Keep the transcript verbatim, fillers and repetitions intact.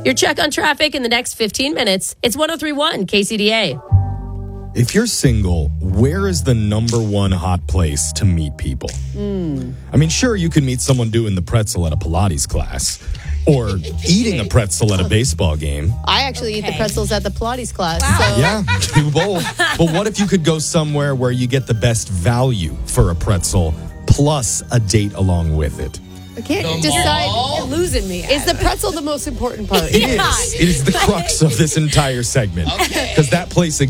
Your check on traffic in the next fifteen minutes. It's one oh three point one K C D A. If you're single, where is the number one hot place to meet people? Mm. I mean, sure, you could meet someone doing the pretzel at a Pilates class or eating a pretzel at a baseball game. I actually eat the pretzels at the Pilates class. Wow. So. Yeah, do both. But what if you could go somewhere where you get the best value for a pretzel plus a date along with it? I can't decide. You're losing me. Is the pretzel the most important part? It is. It is the crux of this entire segment. Because that place